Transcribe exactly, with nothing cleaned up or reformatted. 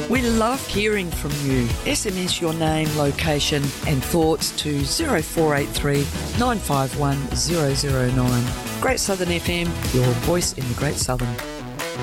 We love hearing from you. S M S your name, location and thoughts to zero four eight three, nine five one, zero zero nine. Great Southern F M, your voice in the Great Southern.